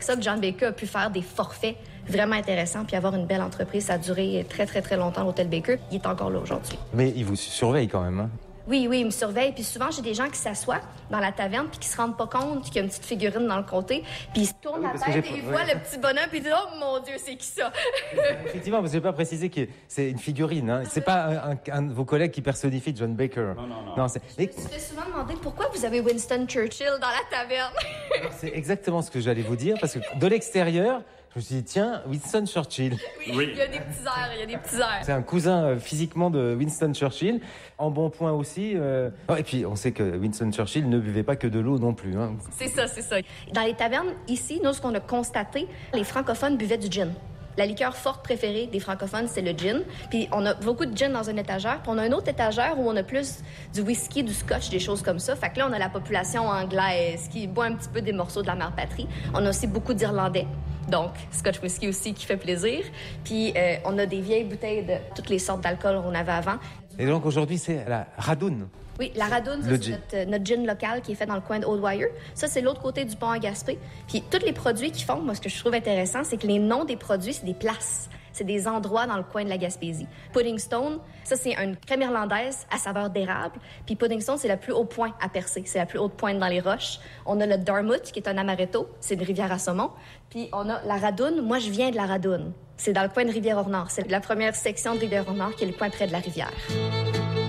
C'est ça que John Baker a pu faire des forfaits vraiment intéressants puis avoir une belle entreprise. Ça a duré très, très, très longtemps, l'Hôtel Baker. Il est encore là aujourd'hui. Mais il vous surveille quand même, hein? Oui, il me surveille. Puis souvent, j'ai des gens qui s'assoient dans la taverne puis qui se rendent pas compte qu'il y a une petite figurine dans le côté. Puis ils se tournent la tête et ils voient le petit bonhomme puis ils disent « Oh mon Dieu, c'est qui ça? » Effectivement, parce que je n'ai pas précisé que c'est une figurine. Hein. C'est pas un de vos collègues qui personnifie John Baker. Non. Je me suis fait souvent demander pourquoi vous avez Winston Churchill dans la taverne. C'est exactement ce que j'allais vous dire, parce que de l'extérieur, je me suis dit, tiens, Winston Churchill. Oui. Il y a des petits airs, C'est un cousin physiquement de Winston Churchill. En bon point aussi. Et puis, on sait que Winston Churchill ne buvait pas que de l'eau non plus. Hein. C'est ça. Dans les tavernes, ici, nous, ce qu'on a constaté, les francophones buvaient du gin. La liqueur forte préférée des francophones, c'est le gin. Puis on a beaucoup de gin dans une étagère. Puis on a une autre étagère où on a plus du whisky, du scotch, des choses comme ça. Fait que là, on a la population anglaise qui boit un petit peu des morceaux de la mère patrie. On a aussi beaucoup d'Irlandais. Donc, scotch whisky aussi qui fait plaisir. Puis on a des vieilles bouteilles de toutes les sortes d'alcool qu'on avait avant. Et donc aujourd'hui, c'est la Radoun. Oui, la Radoun, c'est notre gin local qui est fait dans le coin de Oldwyer. Ça, c'est l'autre côté du pont à Gaspé. Puis tous les produits qu'ils font, moi, ce que je trouve intéressant, c'est que les noms des produits, c'est des places. C'est des endroits dans le coin de la Gaspésie. Pudding Stone, ça, c'est une crème irlandaise à saveur d'érable. Puis Pudding Stone, c'est le plus haut point à percer. C'est la plus haute pointe dans les roches. On a le Dartmouth, qui est un amaretto. C'est une rivière à saumon. Puis on a la Radoun. Moi, je viens de la Radoun. C'est dans le coin de Rivière-au-Nord. C'est la première section de Rivière-au-Nord qui est le coin près de la rivière.